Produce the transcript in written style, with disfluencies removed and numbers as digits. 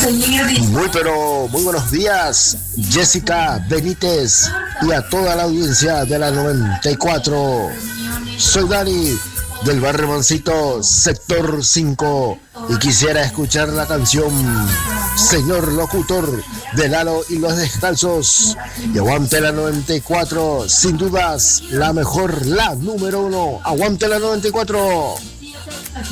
Muy pero muy buenos días, Jessica Benítez y a toda la audiencia de la 94. Soy Dani del barrio Mancito, sector 5, y quisiera escuchar la canción Señor Locutor de Lalo y los Descalzos. Y aguante la 94, sin dudas la mejor, la número 1. Aguante la 94.